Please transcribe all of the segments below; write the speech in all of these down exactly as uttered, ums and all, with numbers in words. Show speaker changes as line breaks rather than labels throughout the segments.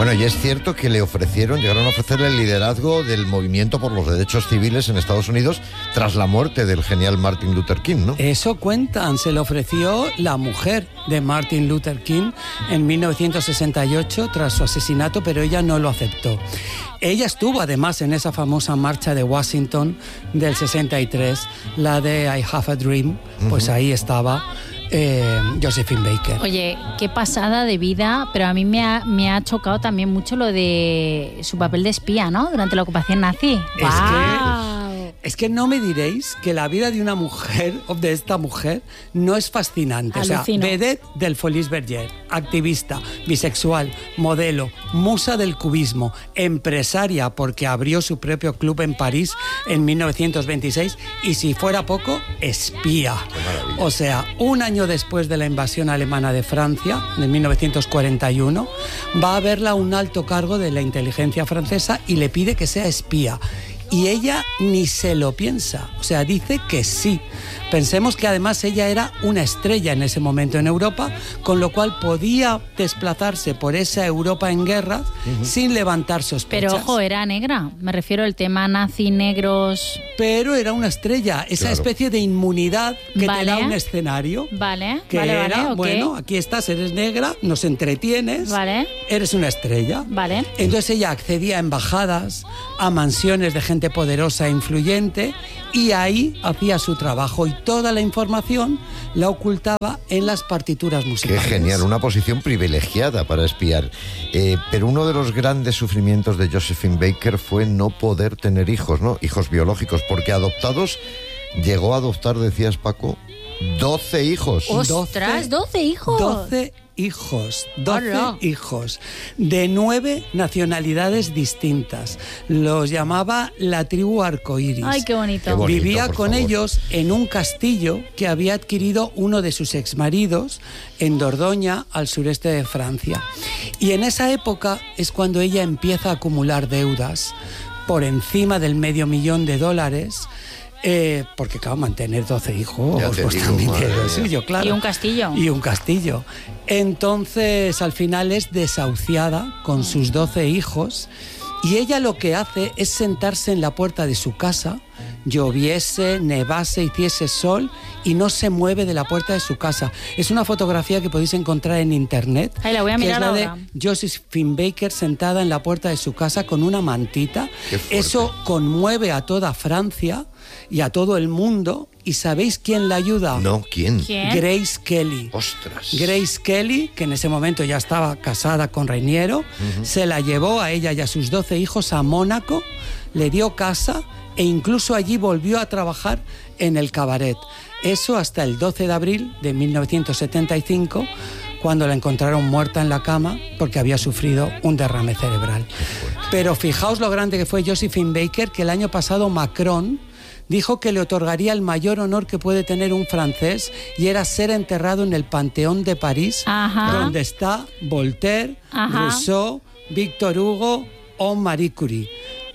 Bueno, y es cierto que le ofrecieron, llegaron a ofrecerle el liderazgo del movimiento por los derechos civiles en Estados Unidos tras la muerte del genial Martin Luther King, ¿no?
Eso cuentan, se le ofreció la mujer de Martin Luther King en mil novecientos sesenta y ocho tras su asesinato, pero ella no lo aceptó. Ella estuvo además en esa famosa marcha de Washington del sesenta y tres, la de I Have a Dream, pues uh-huh. ahí estaba eh, Josephine Baker.
Oye, qué pasada de vida, pero a mí me ha, me ha chocado también mucho lo de su papel de espía, ¿no? Durante la ocupación nazi.
Es
¡Wow!
que... Es que no me diréis que la vida de una mujer, o de esta mujer, no es fascinante.
Alucino.
O sea, vedette del Folies Bergère, activista, bisexual, modelo, musa del cubismo, empresaria porque abrió su propio club en París en mil novecientos veintiséis y, si fuera poco, espía. O sea, un año después de la invasión alemana de Francia, en mil novecientos cuarenta y uno, va a verla un alto cargo de la inteligencia francesa y le pide que sea espía. Y ella ni se lo piensa, o sea, dice que sí. Pensemos que además ella era una estrella en ese momento en Europa, con lo cual podía desplazarse por esa Europa en guerras uh-huh. sin levantar sospechas.
Pero ojo, era negra, me refiero al tema nazi, negros...
Pero era una estrella, esa claro. especie de inmunidad que
vale.
te da un escenario.
Vale,
que
vale,
era,
vale, okay.
bueno, aquí estás, eres negra, nos entretienes,
vale.
eres una estrella.
Vale.
Entonces ella accedía a embajadas, a mansiones de gente poderosa e influyente, y ahí hacía su trabajo y toda la información la ocultaba en las partituras musicales.
Qué genial, una posición privilegiada para espiar. Eh, pero uno de los grandes sufrimientos de Josephine Baker fue no poder tener hijos, ¿no? Hijos biológicos, porque adoptados llegó a adoptar, decías, Paco, doce hijos.
¡Ostras! ¿doce hijos?
doce hijos, doce
Hola.
hijos de nueve nacionalidades distintas. Los llamaba la tribu arcoíris.
¡Ay, qué bonito!
Qué bonito,
Vivía
por
con
favor.
ellos en un castillo que había adquirido uno de sus exmaridos en Dordoña, al sureste de Francia. Y en esa época es cuando ella empieza a acumular deudas por encima del medio millón de dólares. Eh, porque, claro, mantener doce hijos pues también tiene lo suyo, claro.
Y un castillo.
Y un castillo. Entonces, al final es desahuciada con sus doce hijos, y ella lo que hace es sentarse en la puerta de su casa, lloviese, nevase, hiciese sol, y no se mueve de la puerta de su casa. Es una fotografía que podéis encontrar en internet.
Ay, la voy a
que
mirar
es la
ahora.
de Josephine Baker sentada en la puerta de su casa con una mantita.
Qué fuerte.
Eso conmueve a toda Francia y a todo el mundo. ¿Y sabéis quién la ayuda?
No, ¿quién?
¿Quién?
Grace Kelly.
Ostras.
Grace Kelly, que en ese momento ya estaba casada con Reiniero, uh-huh. se la llevó a ella y a sus doce hijos a Mónaco, le dio casa e incluso allí volvió a trabajar en el cabaret. Eso hasta el doce de abril de mil novecientos setenta y cinco, cuando la encontraron muerta en la cama porque había sufrido un derrame cerebral. Pero fijaos lo grande que fue Josephine Baker, que el año pasado Macron dijo que le otorgaría el mayor honor que puede tener un francés, y era ser enterrado en el Panteón de París,
Ajá.
donde está Voltaire,
Ajá.
Rousseau, Víctor Hugo o Marie Curie.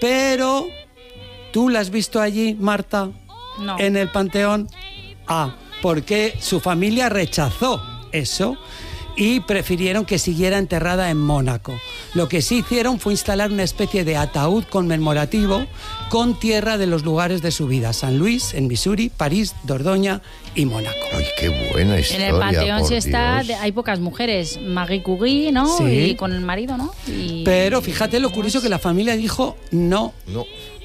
Pero, ¿tú la has visto allí, Marta?
No.
En el Panteón. Ah, porque su familia rechazó eso y prefirieron que siguiera enterrada en Mónaco. Lo que sí hicieron fue instalar una especie de ataúd conmemorativo con tierra de los lugares de su vida: San Luis, en Missouri, París, Dordoña y Mónaco.
Ay, qué buena historia.
En el Panteón
por
sí está,
Dios.
hay pocas mujeres. Marie Curie, ¿no?
Sí.
Y con el marido, ¿no? Y...
Pero fíjate lo curioso, que la familia dijo no.
No.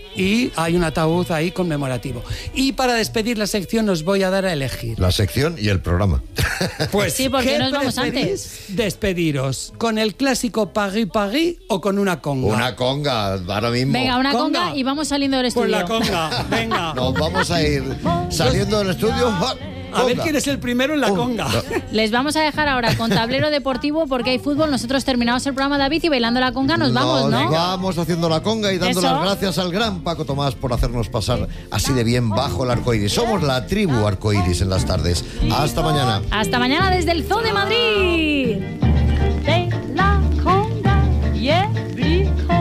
Y hay un ataúd ahí conmemorativo. Y para despedir la sección os voy a dar a elegir.
La sección y el programa.
Pues
sí, porque
¿qué
nos vamos
preferís despediros? ¿Con el clásico Paris Paris o con una conga?
Una conga, ahora mismo.
Venga, una conga,
Conga.
y vamos saliendo del
Pues
estudio.
la conga, venga.
Nos vamos a ir saliendo del estudio. ¡Ah!
A ver
Conga.
quién es el primero en la
Oh,
conga.
no.
Les vamos a dejar ahora con tablero deportivo porque hay fútbol. Nosotros terminamos el programa, David, y bailando la conga nos vamos, ¿no?
Nos vamos haciendo la conga y dando
Eso.
las gracias al gran Paco Tomás por hacernos pasar así de bien bajo el arcoíris. Somos la tribu arcoíris en las tardes. Hasta mañana.
Hasta mañana desde el Zoo de Madrid.
De la conga, yeah.